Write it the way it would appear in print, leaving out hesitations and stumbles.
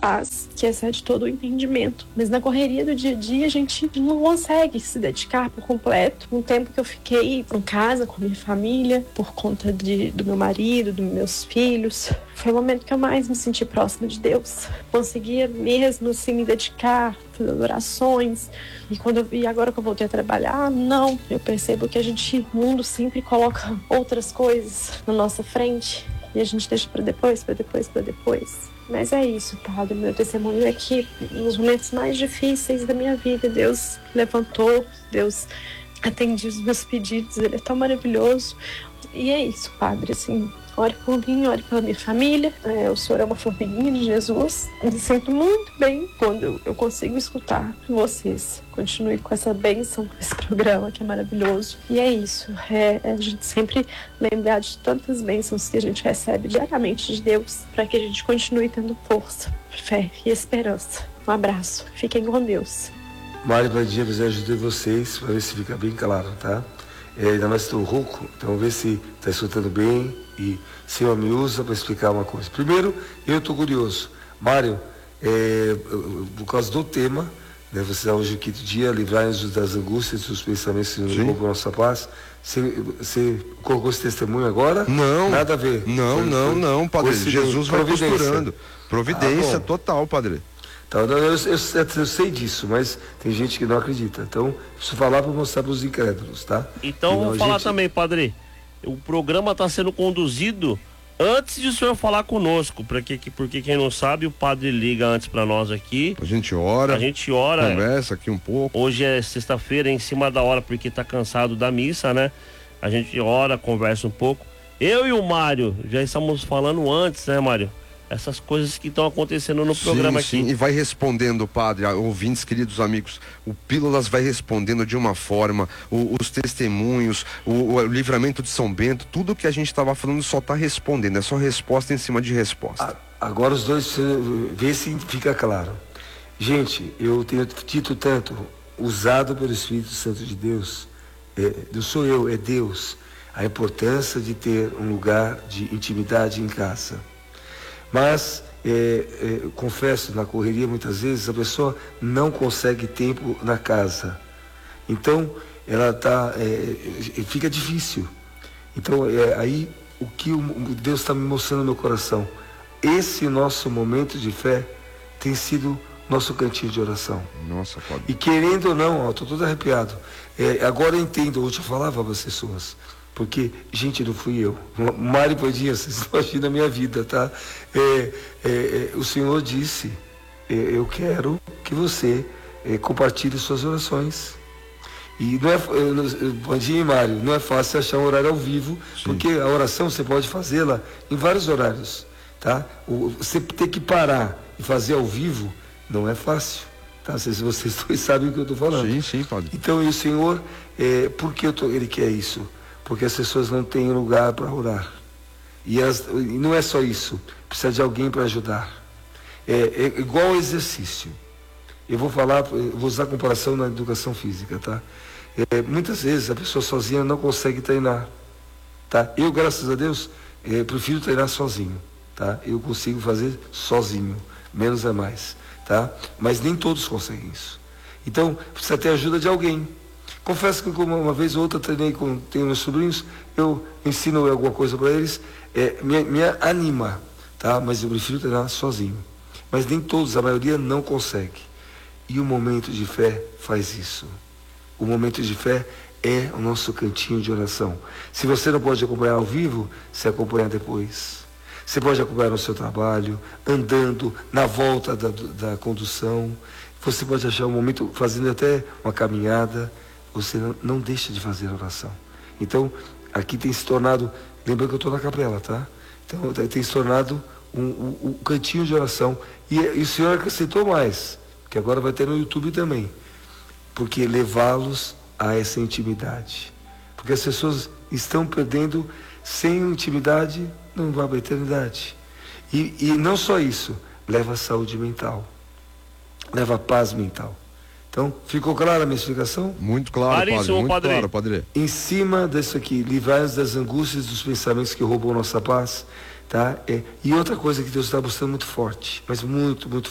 paz que excede todo o entendimento. Mas na correria do dia a dia a gente não consegue se dedicar por completo. Um tempo que eu fiquei em casa com a minha família, por conta do meu marido, dos meus filhos, foi o momento que eu mais me senti próxima de Deus. Conseguia mesmo assim me dedicar, fazer orações. E agora que eu voltei a trabalhar, não. Eu percebo que o mundo sempre coloca outras coisas na nossa frente e a gente deixa para depois. Mas é isso, Padre. Meu testemunho é que nos momentos mais difíceis da minha vida, Deus levantou, Deus atendeu os meus pedidos. Ele é tão maravilhoso. E é isso, Padre, assim, ore por mim, ore pela minha família. O senhor é uma formiguinha de Jesus. Me sinto muito bem quando eu consigo escutar vocês. Continue com essa bênção, com esse programa que é maravilhoso. E é isso, a gente sempre lembrar de tantas bênçãos que a gente recebe diariamente de Deus, para que a gente continue tendo força, fé e esperança. Um abraço, fiquem com Deus. Mário Badinha, eu ajudei vocês, para ver se fica bem claro, tá? Ainda mais estou rouco, então vamos ver se está escutando bem e se eu me usa para explicar uma coisa. Primeiro, eu estou curioso. Mário, por causa do tema, né, você dá hoje o quinto dia, livrar-nos das angústias, dos pensamentos que nos roubam a nossa paz. Você colocou esse testemunho agora? Não. Nada a ver. Não, Padre. Jesus vai costurando. Providência total, Padre. Então, eu sei disso, mas tem gente que não acredita. Então, preciso falar para mostrar para os incrédulos, tá? Então, vou falar também, Padre. O programa está sendo conduzido antes de o senhor falar conosco. Porque quem não sabe, o Padre liga antes para nós aqui. A gente ora. Conversa aqui um pouco. Hoje é sexta-feira, em cima da hora, porque tá cansado da missa, né? A gente ora, conversa um pouco. Eu e o Mário já estamos falando antes, né, Mário? Essas coisas que estão acontecendo no programa aqui. Sim, e vai respondendo, Padre, ouvintes, queridos amigos, o Pílulas vai respondendo de uma forma, os testemunhos, o livramento de São Bento, tudo que a gente estava falando só está respondendo, é só resposta em cima de resposta. Agora os dois, vê se fica claro. Gente, eu tenho dito tanto, usado pelo Espírito Santo de Deus, não sou eu, é Deus, a importância de ter um lugar de intimidade em casa. Mas, confesso, na correria muitas vezes a pessoa não consegue tempo na casa. Então, ela fica difícil. Então, aí o que Deus está me mostrando no meu coração. Esse nosso momento de fé tem sido nosso cantinho de oração. Nossa, Padre. E querendo ou não, estou todo arrepiado. Agora eu entendo, hoje eu falava para as pessoas. Porque, gente, não fui eu. Mário Padinha, vocês imaginam a minha vida, tá? O Senhor disse, eu quero que você compartilhe suas orações. E não é, Padinha e Mário, não é fácil achar um horário ao vivo, porque a oração você pode fazê-la em vários horários, tá? Você ter que parar e fazer ao vivo não é fácil, tá? Não sei se vocês dois sabem o que eu estou falando. Sim, Padre. Então, e o Senhor, por que Ele quer isso? Porque as pessoas não têm lugar para orar. E não é só isso, precisa de alguém para ajudar. É igual ao exercício. Eu vou usar a comparação na educação física, tá? Muitas vezes a pessoa sozinha não consegue treinar, tá? Eu, graças a Deus, prefiro treinar sozinho, tá? Eu consigo fazer sozinho, menos é mais, tá? Mas nem todos conseguem isso. Então, precisa ter ajuda de alguém. Confesso que uma vez ou outra tenho meus sobrinhos, eu ensino alguma coisa para eles, me anima, tá? Mas eu prefiro treinar sozinho. Mas nem todos, a maioria não consegue. E o momento de fé faz isso. O momento de fé é o nosso cantinho de oração. Se você não pode acompanhar ao vivo, você acompanha depois. Você pode acompanhar no seu trabalho, andando, na volta da condução. Você pode achar um momento fazendo até uma caminhada. Você não deixa de fazer a oração. Então, aqui tem se tornado, lembrando que eu estou na capela, tá? Então, tem se tornado um cantinho de oração. E o Senhor acrescentou mais, que agora vai ter no YouTube também. Porque levá-los a essa intimidade. Porque as pessoas estão perdendo, sem intimidade, não vai para a eternidade. E não só isso, leva a saúde mental. Leva a paz mental. Então, ficou clara a minha explicação? Muito claro, Padre. Muito claro, Padre. Em cima disso aqui, livrai-nos das angústias, dos pensamentos que roubam nossa paz, tá? E outra coisa que Deus está mostrando muito forte, mas muito, muito